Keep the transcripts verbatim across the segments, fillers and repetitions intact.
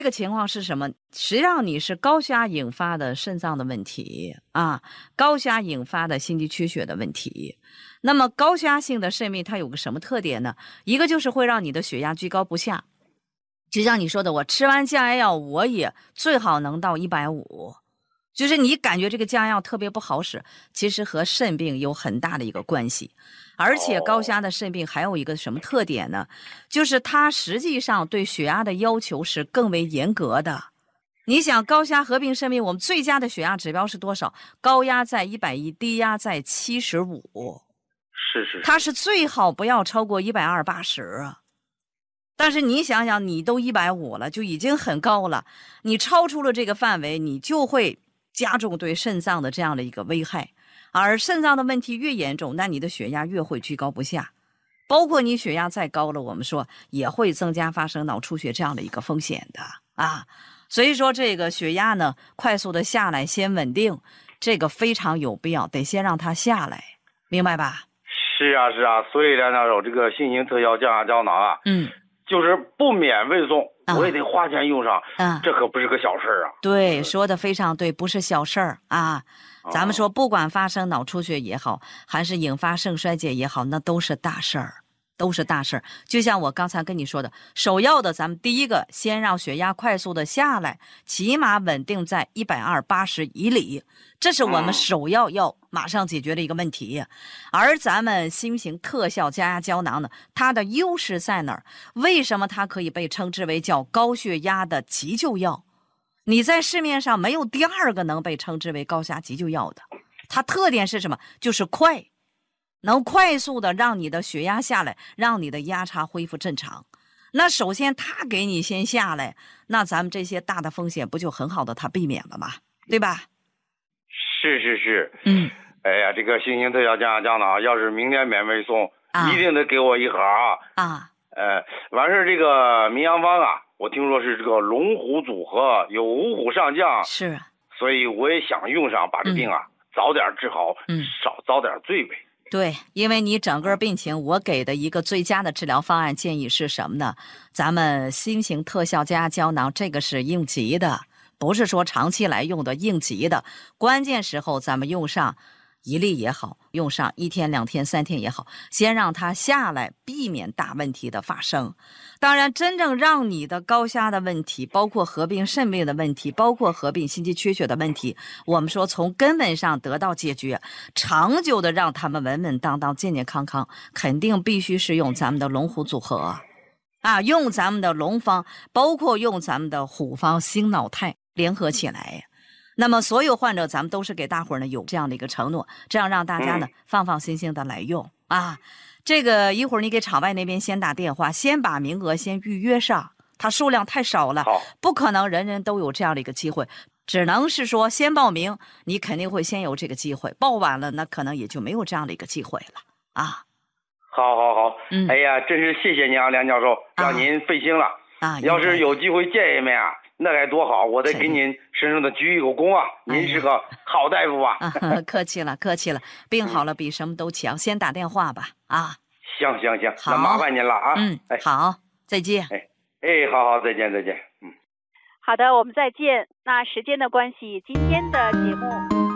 这个情况是什么？实际上你是高血压引发的肾脏的问题啊，高血压引发的心肌缺血的问题。那么高血压性的肾病它有个什么特点呢？一个就是会让你的血压居高不下，就像你说的，我吃完降压药我也最好能到一百五，就是你感觉这个降压药特别不好使，其实和肾病有很大的一个关系。而且高血压的肾病还有一个什么特点呢？就是它实际上对血压的要求是更为严格的。你想高血压合并肾病，我们最佳的血压指标是多少？高压在一百一，低压在七十五。 是是， 它是最好不要超过一百二八十啊。但是你想想，你都一百五了，就已经很高了，你超出了这个范围，你就会加重对肾脏的这样的一个危害。而肾脏的问题越严重，那你的血压越会居高不下，包括你血压再高了，我们说也会增加发生脑出血这样的一个风险的啊。所以说这个血压呢，快速的下来，先稳定，这个非常有必要，得先让它下来，明白吧？ 是啊是啊，所以梁教授，这个新型特效降压胶囊啊， 嗯， 就是不免费送， 啊、 我也得花钱用上， 啊， 这可不是个小事啊。 对，说的非常对，不是小事儿啊。咱们说，不管发生脑出血也好，还是引发肾衰竭也好，那都是大事儿，都是大事儿。就像我刚才跟你说的，首要的，咱们第一个先让血压快速的下来，起码稳定在一百二八十以里，这是我们首要要马上解决的一个问题。而咱们新型特效降压胶囊呢，它的优势在哪儿？为什么它可以被称之为叫高血压的急救药？你在市面上没有第二个能被称之为高血压急救药的。它特点是什么？就是快，能快速的让你的血压下来，让你的压差恢复正常。那首先它给你先下来，那咱们这些大的风险不就很好的它避免了吗？对吧？ 是是是， 嗯， 哎呀，这个新型特效降压胶囊要是明天免费送， 啊、 一定得给我一盒啊。 啊， 呃，完事这个民阳方啊，我听说是这个龙虎组合，有五虎上将， 是， 所以我也想用上，把这病啊、嗯、早点治好， 嗯， 少遭点罪呗。 对，因为你整个病情，我给的一个最佳的治疗方案建议是什么呢？咱们新型特效降压胶囊，这个是应急的，不是说长期来用的，应急的。关键时候咱们用上一粒也好，用上一天、两天、三天也好，先让它下来，避免大问题的发生。当然，真正让你的高血压的问题，包括合并肾病的问题，包括合并心肌缺血的问题，我们说从根本上得到解决，长久的让他们稳稳当当、健健康康，肯定必须是用咱们的龙虎组合啊，用咱们的龙方，包括用咱们的虎方星脑肽联合起来。那么所有患者咱们都是给大伙儿呢有这样的一个承诺，这样让大家呢放放心心的来用啊。这个一会儿你给场外那边先打电话，先把名额先预约上，它数量太少了，不可能人人都有这样的一个机会，只能是说先报名，你肯定会先有这个机会，报晚了那可能也就没有这样的一个机会了啊。 好好好， 嗯， 哎呀，真是谢谢您啊，梁教授，让您费心了啊。 要是有机会见一面啊，那该多好，我得给您深深的鞠一个躬啊，您是个好大夫啊。 啊，客气了客气了，病好了比什么都强，先打电话吧啊。 行行行，那麻烦您了啊。 嗯，哎，好，再见。 哎哎，好好，再见再见。嗯， 好的，我们再见。那时间的关系，今天的节目。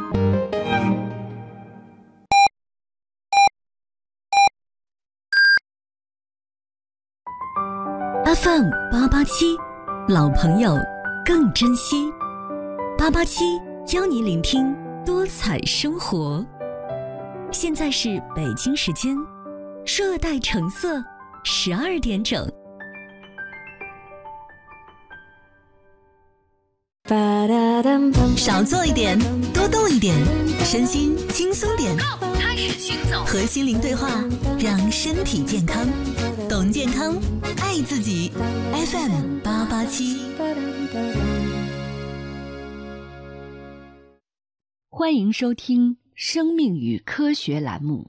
F M 八八七，老朋友更珍惜。八八七教你聆听多彩生活。现在是北京时间热带橙色十二点整。少做一点，多动一点，身心轻松点。开始行走，和心灵对话，让身体健康。懂健康，爱自己。F M 八八七。 欢迎收听《生命与科学》栏目。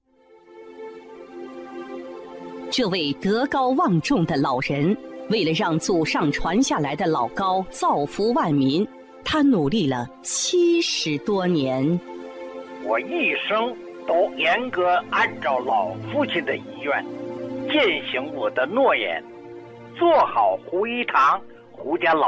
这位德高望重的老人，为了让祖上传下来的老高造福万民，他努力了七十多年。 我一生都严格按照老父亲的遗愿，践行我的诺言，做好胡一堂、 胡家老